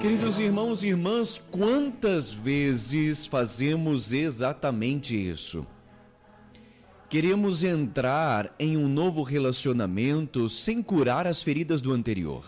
Queridos irmãos e irmãs, quantas vezes fazemos exatamente isso? Queremos entrar em um novo relacionamento sem curar as feridas do anterior.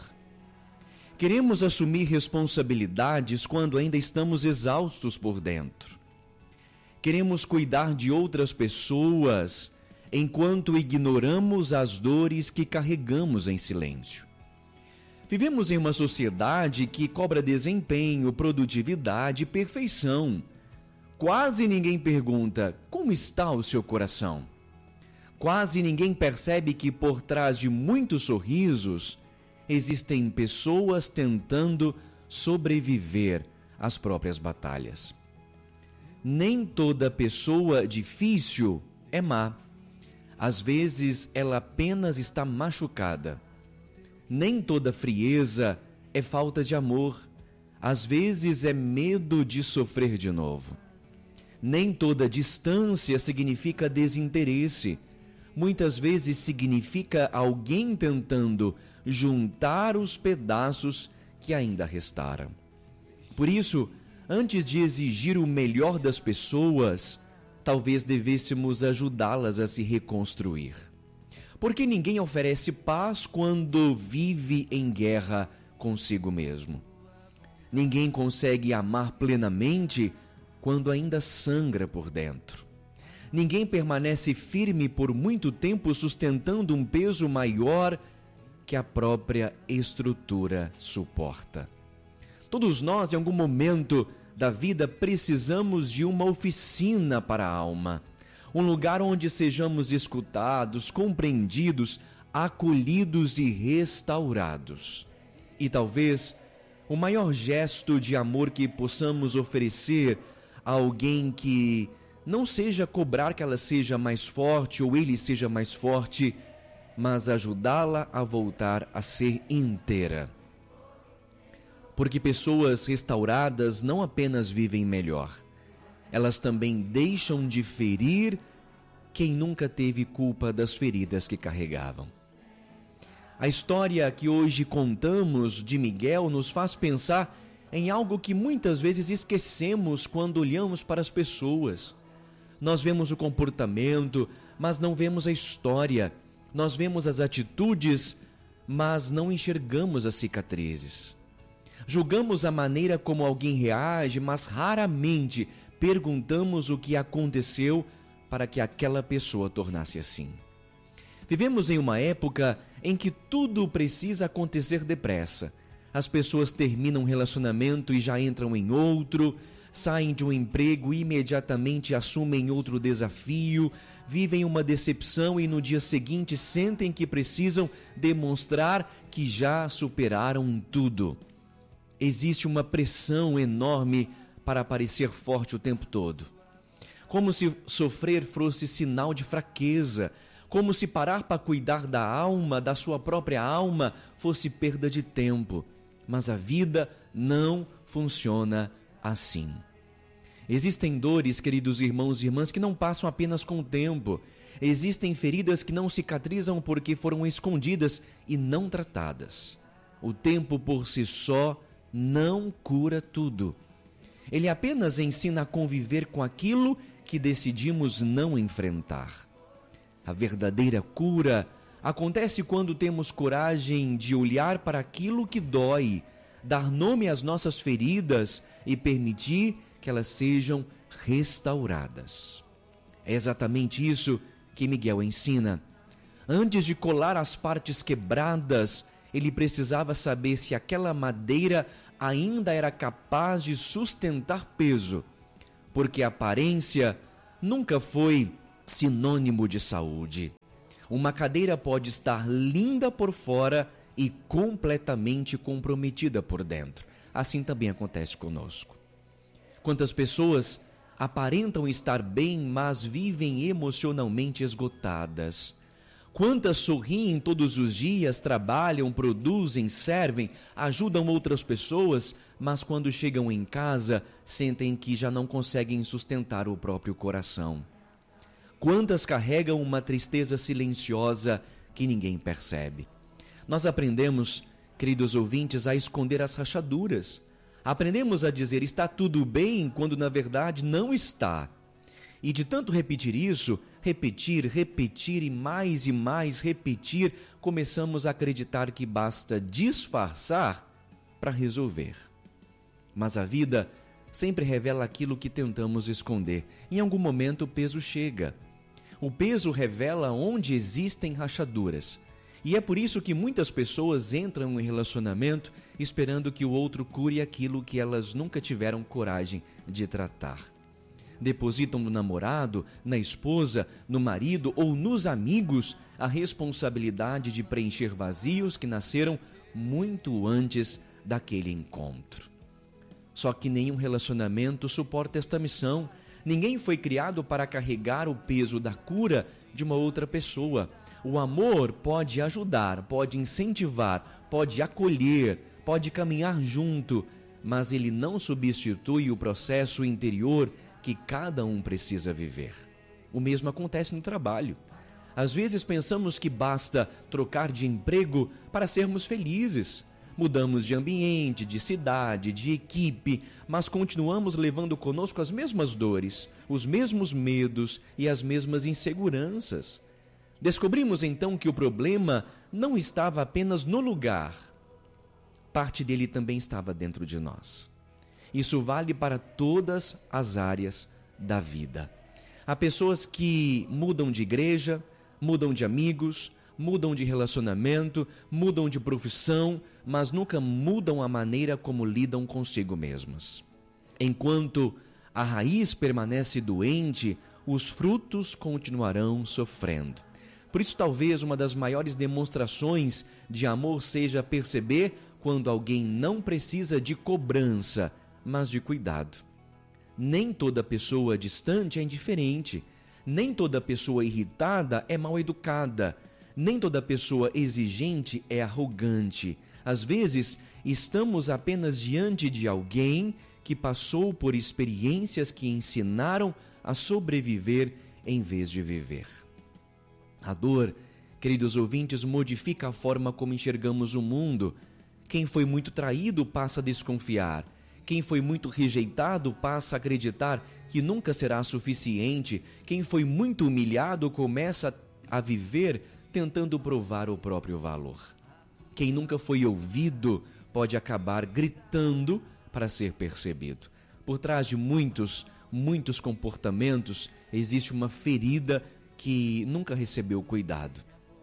Queremos assumir responsabilidades quando ainda estamos exaustos por dentro. Queremos cuidar de outras pessoas enquanto ignoramos as dores que carregamos em silêncio. Vivemos em uma sociedade que cobra desempenho, produtividade e perfeição. Quase ninguém pergunta: como está o seu coração? Quase ninguém percebe que por trás de muitos sorrisos existem pessoas tentando sobreviver às próprias batalhas. Nem toda pessoa difícil é má. Às vezes ela apenas está machucada. Nem toda frieza é falta de amor. Às vezes é medo de sofrer de novo. Nem toda distância significa desinteresse. Muitas vezes significa alguém tentando juntar os pedaços que ainda restaram. Por isso, antes de exigir o melhor das pessoas, talvez devêssemos ajudá-las a se reconstruir. Porque ninguém oferece paz quando vive em guerra consigo mesmo. Ninguém consegue amar plenamente quando ainda sangra por dentro. Ninguém permanece firme por muito tempo sustentando um peso maior que a própria estrutura suporta. Todos nós, em algum momento da vida, precisamos de uma oficina para a alma. Um lugar onde sejamos escutados, compreendidos, acolhidos e restaurados. E talvez o maior gesto de amor que possamos oferecer a alguém que não seja cobrar que ela seja mais forte ou ele seja mais forte, mas ajudá-la a voltar a ser inteira. Porque pessoas restauradas não apenas vivem melhor, elas também deixam de ferir quem nunca teve culpa das feridas que carregavam. A história que hoje contamos de Miguel nos faz pensar em algo que muitas vezes esquecemos quando olhamos para as pessoas. Nós vemos o comportamento, mas não vemos a história. Nós vemos as atitudes, mas não enxergamos as cicatrizes. Julgamos a maneira como alguém reage, mas raramente perguntamos o que aconteceu para que aquela pessoa tornasse assim. Vivemos em uma época em que tudo precisa acontecer depressa. As pessoas terminam um relacionamento e já entram em outro, saem de um emprego e imediatamente assumem outro desafio, vivem uma decepção e no dia seguinte sentem que precisam demonstrar que já superaram tudo. Existe uma pressão enorme para parecer forte o tempo todo. Como se sofrer fosse sinal de fraqueza, como se parar para cuidar da alma, da sua própria alma, fosse perda de tempo. Mas a vida não funciona assim. Existem dores, queridos irmãos e irmãs, que não passam apenas com o tempo. Existem feridas que não cicatrizam porque foram escondidas e não tratadas. O tempo por si só não cura tudo. Ele apenas ensina a conviver com aquilo que decidimos não enfrentar. A verdadeira cura acontece quando temos coragem de olhar para aquilo que dói, dar nome às nossas feridas e permitir que elas sejam restauradas. É exatamente isso que Miguel ensina. Antes de colar as partes quebradas, ele precisava saber se aquela madeira ainda era capaz de sustentar peso, porque a aparência nunca foi sinônimo de saúde. Uma cadeira pode estar linda por fora e completamente comprometida por dentro. Assim também acontece conosco. Quantas pessoas aparentam estar bem, mas vivem emocionalmente esgotadas. Quantas sorriem todos os dias, trabalham, produzem, servem, ajudam outras pessoas, mas quando chegam em casa, sentem que já não conseguem sustentar o próprio coração. Quantas carregam uma tristeza silenciosa que ninguém percebe. Nós aprendemos, queridos ouvintes, a esconder as rachaduras. Aprendemos a dizer está tudo bem quando na verdade não está. E de tanto repetir isso, repetir e mais repetir, começamos a acreditar que basta disfarçar para resolver. Mas a vida sempre revela aquilo que tentamos esconder. Em algum momento o peso chega. O peso revela onde existem rachaduras. E é por isso que muitas pessoas entram em relacionamento esperando que o outro cure aquilo que elas nunca tiveram coragem de tratar. Depositam no namorado, na esposa, no marido ou nos amigos a responsabilidade de preencher vazios que nasceram muito antes daquele encontro. Só que nenhum relacionamento suporta esta missão. Ninguém foi criado para carregar o peso da cura de uma outra pessoa. O amor pode ajudar, pode incentivar, pode acolher, pode caminhar junto, mas ele não substitui o processo interior que cada um precisa viver. O mesmo acontece no trabalho. Às vezes pensamos que basta trocar de emprego para sermos felizes. Mudamos de ambiente, de cidade, de equipe, mas continuamos levando conosco as mesmas dores, os mesmos medos e as mesmas inseguranças. Descobrimos então que o problema não estava apenas no lugar. Parte dele também estava dentro de nós. Isso vale para todas as áreas da vida. Há pessoas que mudam de igreja, mudam de amigos, mudam de relacionamento, mudam de profissão, mas nunca mudam a maneira como lidam consigo mesmas. Enquanto a raiz permanece doente, os frutos continuarão sofrendo. Por isso, talvez uma das maiores demonstrações de amor seja perceber quando alguém não precisa de cobrança, mas de cuidado. Nem toda pessoa distante é indiferente, nem toda pessoa irritada é mal educada, nem toda pessoa exigente é arrogante. Às vezes, estamos apenas diante de alguém que passou por experiências que ensinaram a sobreviver em vez de viver. A dor, queridos ouvintes, modifica a forma como enxergamos o mundo. Quem foi muito traído passa a desconfiar. Quem foi muito rejeitado passa a acreditar que nunca será suficiente. Quem foi muito humilhado começa a viver tentando provar o próprio valor. Quem nunca foi ouvido pode acabar gritando para ser percebido. Por trás de muitos comportamentos existe uma ferida que nunca recebeu cuidado.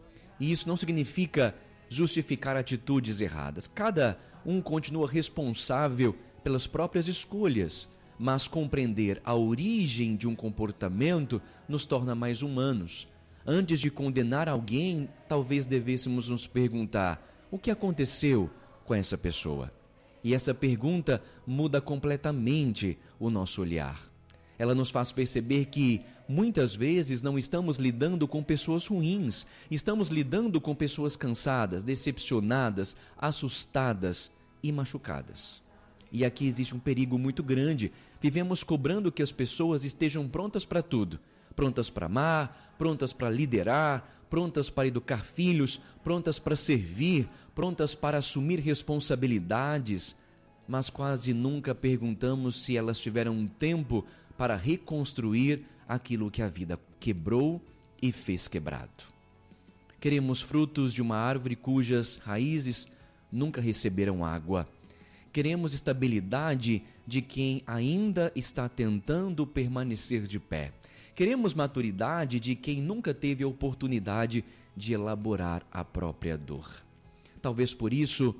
E isso não significa justificar atitudes erradas. Cada um continua responsável pelas próprias escolhas, mas compreender a origem de um comportamento nos torna mais humanos. Antes de condenar alguém, talvez devêssemos nos perguntar: o que aconteceu com essa pessoa? E essa pergunta muda completamente o nosso olhar. Ela nos faz perceber que muitas vezes não estamos lidando com pessoas ruins, estamos lidando com pessoas cansadas, decepcionadas, assustadas e machucadas. E aqui existe um perigo muito grande. Vivemos cobrando que as pessoas estejam prontas para tudo. Prontas para amar, prontas para liderar, prontas para educar filhos, prontas para servir, prontas para assumir responsabilidades. Mas quase nunca perguntamos se elas tiveram tempo para reconstruir aquilo que a vida quebrou e fez quebrado. Queremos frutos de uma árvore cujas raízes nunca receberam água. Queremos estabilidade de quem ainda está tentando permanecer de pé. Queremos maturidade de quem nunca teve a oportunidade de elaborar a própria dor. Talvez por isso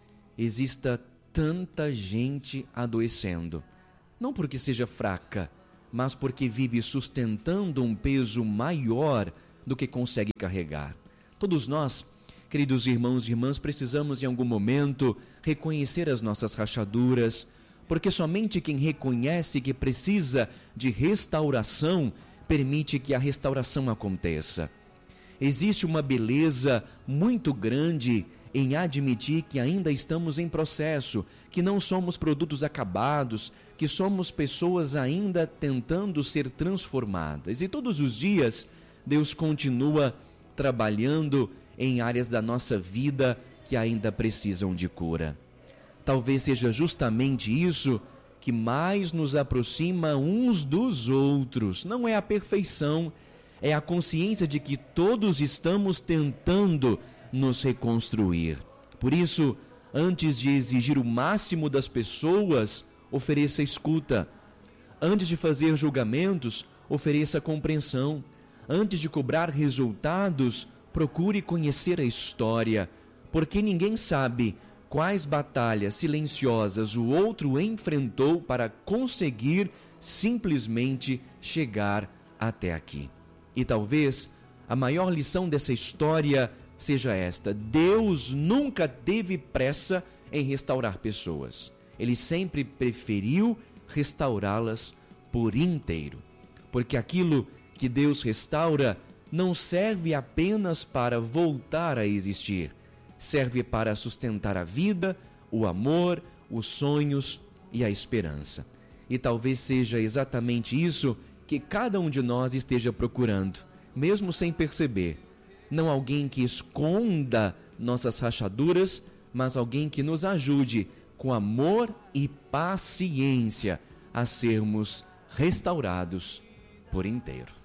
exista tanta gente adoecendo. Não porque seja fraca, mas porque vive sustentando um peso maior do que consegue carregar. Todos nós, queridos irmãos e irmãs, precisamos em algum momento reconhecer as nossas rachaduras, porque somente quem reconhece que precisa de restauração permite que a restauração aconteça. Existe uma beleza muito grande em admitir que ainda estamos em processo, que não somos produtos acabados, que somos pessoas ainda tentando ser transformadas. E todos os dias Deus continua trabalhando em áreas da nossa vida que ainda precisam de cura. Talvez seja justamente isso que mais nos aproxima uns dos outros. Não é a perfeição, é a consciência de que todos estamos tentando nos reconstruir. Por isso, antes de exigir o máximo das pessoas, ofereça escuta. Antes de fazer julgamentos, ofereça compreensão. Antes de cobrar resultados, procure conhecer a história, porque ninguém sabe quais batalhas silenciosas o outro enfrentou para conseguir simplesmente chegar até aqui. E talvez a maior lição dessa história seja esta: Deus nunca teve pressa em restaurar pessoas. Ele sempre preferiu restaurá-las por inteiro. Porque aquilo que Deus restaura não serve apenas para voltar a existir, serve para sustentar a vida, o amor, os sonhos e a esperança. E talvez seja exatamente isso que cada um de nós esteja procurando, mesmo sem perceber. Não alguém que esconda nossas rachaduras, mas alguém que nos ajude com amor e paciência a sermos restaurados por inteiro.